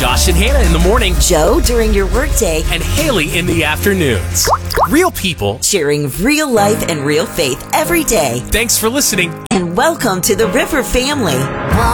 Josh and Hannah in the morning, Joe during your workday, and Haley in the afternoons. Real people. Sharing real life and real faith every day. Thanks for listening. And welcome to the River family.